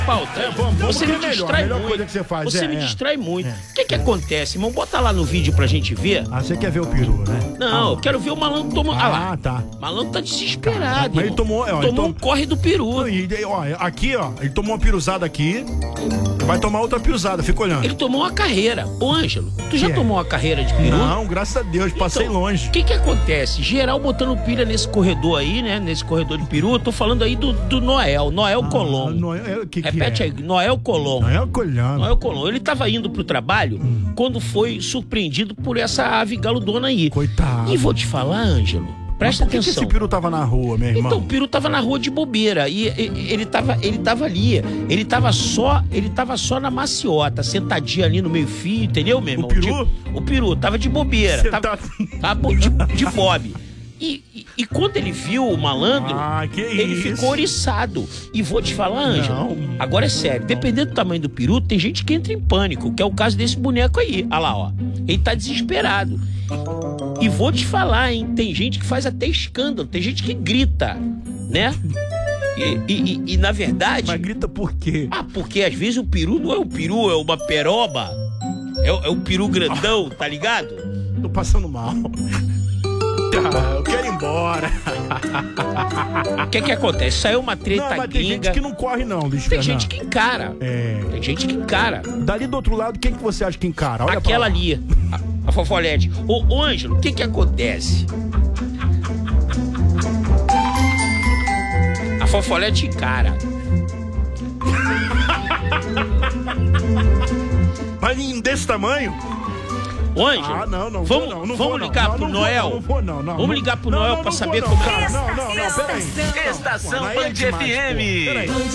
Pauta. Vamos, Você me porque é distrai melhor muito. coisa que você faz. Você me distrai muito. O que acontece, irmão? Bota lá no vídeo pra gente ver. Ah, você quer ver o peru, né? Não, eu quero ver o malandro tomando. Ah lá. tá. O malandro tá desesperado. Mas ele tomou, tomou um corre do peru. Aqui, ó, ele tomou uma piruzada aqui, vai tomar outra piruzada, fica olhando. Ele tomou uma carreira. Ô, Ângelo, tu já tomou uma carreira de peru? Não, graças a Deus, passei longe. O que acontece? Geral botando pilha nesse corredor aí, né? Nesse corredor de peru. Eu tô falando aí do Noel Colom. Repete aí, Noel Colom. Noel Colom. Ele tava indo pro trabalho quando foi surpreendido por essa ave galudona aí. Coitado. E vou te falar, Ângelo, presta atenção. Por que esse peru tava na rua, meu irmão? Então, o peru tava na rua de bobeira. E ele tava ali. Ele tava só na maciota, sentadinho ali no meio-fio, entendeu, meu irmão? O peru? O peru tava de bobeira. Tava de bobe. E quando ele viu o malandro, ele ficou oriçado. E vou te falar, Ângelo, agora é sério, dependendo do tamanho do peru, tem gente que entra em pânico, que é o caso desse boneco aí. Olha lá, ó. Ele tá desesperado. E vou te falar, hein, tem gente que faz até escândalo, tem gente que grita, né? E na verdade... Mas grita por quê? Porque às vezes o peru não é um peru, é uma peroba. É um peru grandão, tá ligado? Tô passando mal. Eu quero ir embora. O que acontece? Saiu uma treta mas tem gente que não corre não, Luiz Tem Fernando. gente que encara. Tem gente que encara. Dali do outro lado, quem que você acha que encara? Olha aquela ali, a fofolete. Ô, Ângelo, o que acontece? A fofolete encara. Mas desse tamanho? Ô, Ângelo, não vamos ligar pro Noel? Vamos ligar pro Noel pra saber como é. Não, peraí. Estação Band FM.